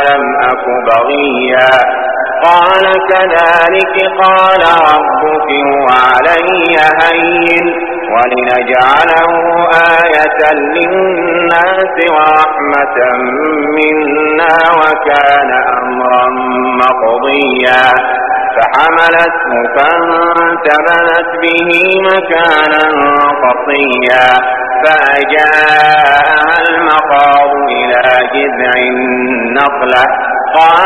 ولم أك بغيا قال كذلك قال ربك هو علي هين ولنجعله آية للناس ورحمة منا وكان أمرا مقضيا فحملته فانتبذت به مكانا قصيا فأجاءها المخاض إلى جذع النخلة